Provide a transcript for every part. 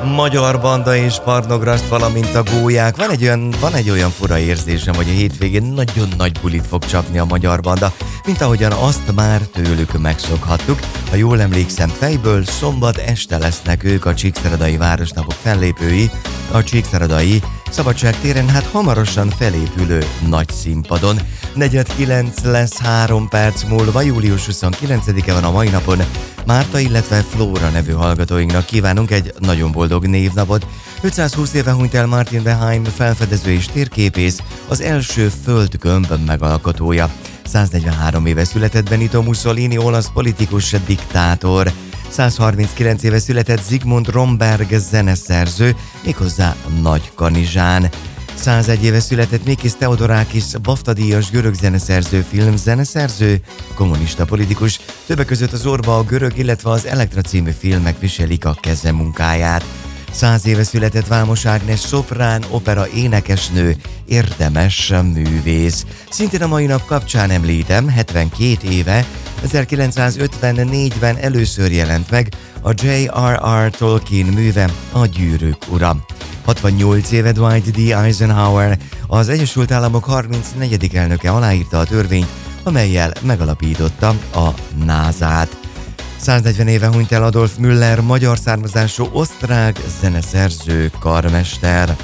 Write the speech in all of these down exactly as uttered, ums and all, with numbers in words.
Magyar Banda és Barnograszt, valamint a Gólyák. Van egy, olyan, van egy olyan fura érzésem, hogy a hétvégén nagyon nagy bulit fog csapni a Magyar Banda, mint ahogyan azt már tőlük megszokhattuk. Ha jól emlékszem fejből, szombat este lesznek ők a Csíkszeredai Városnapok fellépői, a Csíkszeredai Szabadságtéren, hát hamarosan felépülő nagy színpadon. negyven kilenc lesz három perc múlva, július huszonkilencedike van a mai napon. Márta, illetve Flóra nevű hallgatóinknak kívánunk egy nagyon boldog névnapot. ötszázhúsz éve hunyt el Martin Behaim, felfedező és térképész, az első földgömb megalkotója. száznegyvenhárom éve született Benito Mussolini, olasz politikus, diktátor. százharminckilenc éve született Zsigmond Romberg, zeneszerző, méghozzá Nagy Kanizsán. százegy éve született Mikis Theodorakis, BAFTA-díjas görög zeneszerző, filmzeneszerző, kommunista politikus. Többek között az Orba, a Görög, illetve az Elektra című filmek viselik a keze munkáját. Száz éve született Vámos Ágnes, szoprán, opera énekesnő, érdemes művész. Szintén a mai nap kapcsán említem, hetvenkét éve, ezerkilencszázötvennégyben először jelent meg a J R R Tolkien műve, A Gyűrűk ura. hatvannyolc éve Dwight D. Eisenhower, az Egyesült Államok harmincnegyedik elnöke aláírta a törvényt, amellyel megalapította a názát. száznegyven éve hunyt el Adolf Müller, magyar származású osztrák zeneszerző, karmester.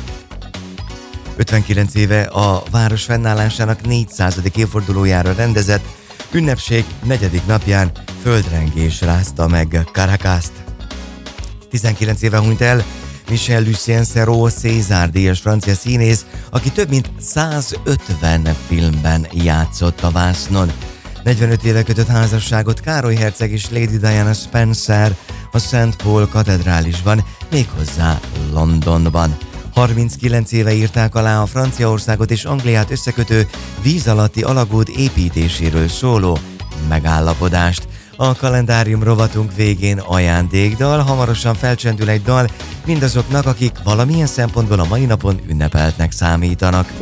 ötvenkilenc éve a város fennállásának négyszázadik évfordulójára rendezett ünnepség negyedik napján földrengés rázta meg Caracast. tizenkilenc éve hunyt el Michel Lucien Serrault, César-díjas francia színész, aki több mint százötven filmben játszott a vásznon. negyvenöt éve kötött házasságot Károly herceg és Lady Diana Spencer a Szent Paul katedrálisban, méghozzá Londonban. harminckilenc éve írták alá a Franciaországot és Angliát összekötő víz alatti alagút építéséről szóló megállapodást. A kalendárium rovatunk végén ajándékdal, hamarosan felcsendül egy dal mindazoknak, akik valamilyen szempontból a mai napon ünnepeltnek számítanak.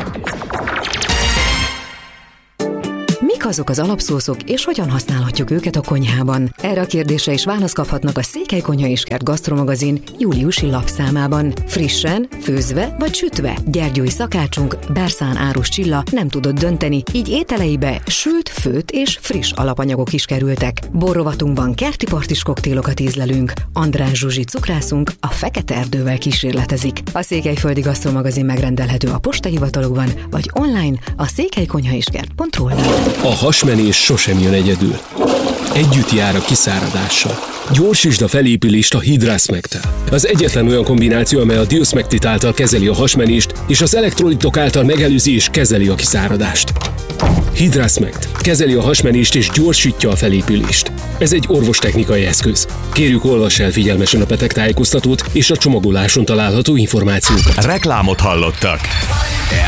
Mik azok az alapszószok, és hogyan használhatjuk őket a konyhában? Erre a kérdésre is választ kaphatnak a Székely Konyha és Kert Gasztromagazin júliusi lapszámában. Frissen, főzve vagy sütve? Gyergyói szakácsunk, Berszán Árus Csilla nem tudott dönteni, így ételeibe sült, főtt és friss alapanyagok is kerültek. Borrovatunkban kerti partis koktélokat ízlelünk. András Zsuzsi cukrászunk a Fekete Erdővel kísérletezik. A Székelyföldi Gasztromagazin megrendelhető a postahivatalokban, vagy online a székelykonyhaiskert pont hu oldalon. A hasmenés sosem jön egyedül. Együtt jár a kiszáradással. Gyorsítsd a felépülést a Hidrasmectel. Az egyetlen olyan kombináció, amely a Diosmectit által kezeli a hasmenést, és az elektrolitok által megelőzi és kezeli a kiszáradást. Hidrasmect kezeli a hasmenést és gyorsítja a felépülést. Ez egy orvostechnikai eszköz. Kérjük, olvass el figyelmesen a betegtájékoztatót és a csomagoláson található információkat. Reklámot hallottak.